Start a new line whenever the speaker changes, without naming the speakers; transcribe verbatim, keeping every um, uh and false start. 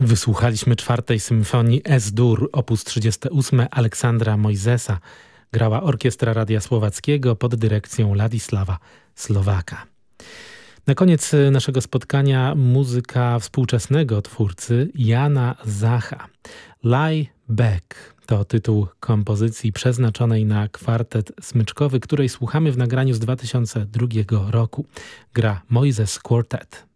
Wysłuchaliśmy czwartej symfonii Es-Dur, opus trzydziesty ósmy Aleksandra Mojzesa. Grała Orkiestra Radia Słowackiego pod dyrekcją Ladisława Slowaka. Na koniec naszego spotkania muzyka współczesnego twórcy Jana Zacha. Lie Back to tytuł kompozycji przeznaczonej na kwartet smyczkowy, której słuchamy w nagraniu z dwa tysiące drugiego roku. Gra Moises Quartet.